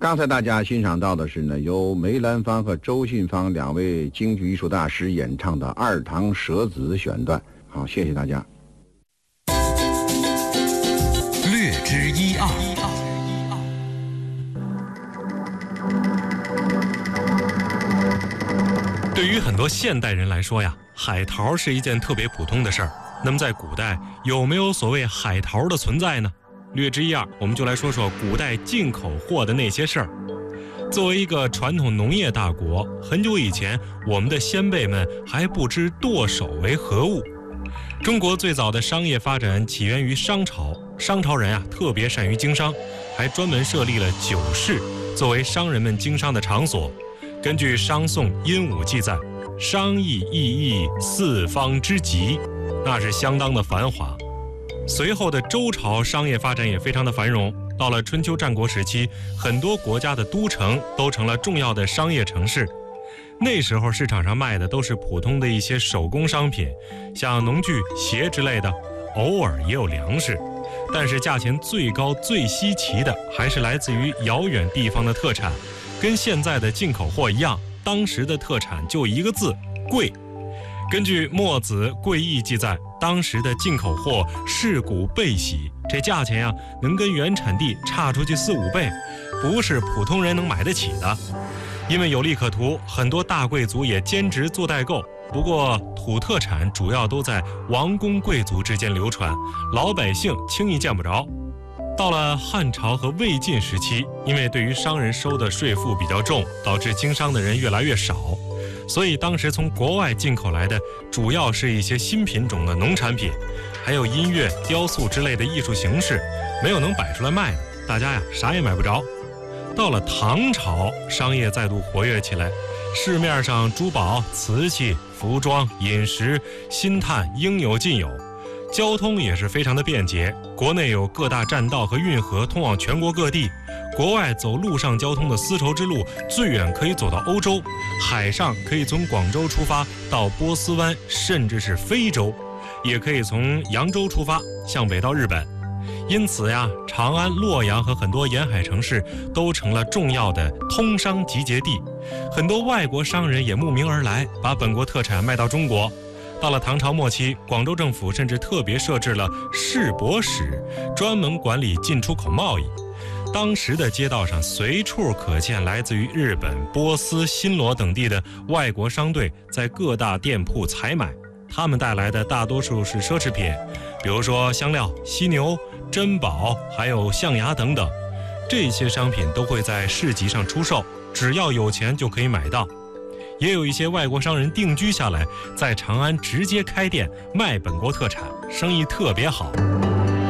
刚才大家欣赏到的是呢，由梅兰芳和周信芳两位京剧艺术大师演唱的《二堂舍子》选段。好，谢谢大家。 略知一二。 对于很多现代人来说呀，海淘是一件特别普通的事儿。那么在古代有没有所谓海淘的存在呢？略知一二，我们就来说说古代进口货的那些事儿。作为一个传统农业大国，很久以前我们的先辈们还不知剁手为何物。中国最早的商业发展起源于商朝，商朝人特别善于经商，还专门设立了酒市作为商人们经商的场所。根据《商宋殷武》记载，商议意义四方之极，那是相当的繁华。随后的周朝商业发展也非常的繁荣，到了春秋战国时期，很多国家的都城都成了重要的商业城市。那时候市场上卖的都是普通的一些手工商品，像农具、鞋之类的，偶尔也有粮食，但是价钱最高最稀奇的还是来自于遥远地方的特产。跟现在的进口货一样，当时的特产就一个字，贵。根据《墨子·贵义》记载，当时的进口货市谷倍喜，这价钱能跟原产地差出去4、5倍，不是普通人能买得起的。因为有利可图，很多大贵族也兼职做代购。不过土特产主要都在王公贵族之间流传，老百姓轻易见不着。到了汉朝和魏晋时期，因为对于商人收的税赋比较重，导致经商的人越来越少，所以当时从国外进口来的主要是一些新品种的农产品，还有音乐、雕塑之类的艺术形式，没有能摆出来卖的，大家啥也买不着。到了唐朝，商业再度活跃起来，市面上珠宝、瓷器、服装、饮食、薪炭应有尽有，交通也是非常的便捷，国内有各大栈道和运河通往全国各地，国外走陆上交通的丝绸之路最远可以走到欧洲，海上可以从广州出发到波斯湾，甚至是非洲，也可以从扬州出发向北到日本。因此长安、洛阳和很多沿海城市都成了重要的通商集结地，很多外国商人也慕名而来，把本国特产卖到中国。到了唐朝末期，广州政府甚至特别设置了市舶使，专门管理进出口贸易。当时的街道上随处可见来自于日本、波斯、新罗等地的外国商队在各大店铺采买，他们带来的大多数是奢侈品，比如说香料、犀牛、珍宝，还有象牙等等。这些商品都会在市集上出售，只要有钱就可以买到。也有一些外国商人定居下来，在长安直接开店卖本国特产，生意特别好。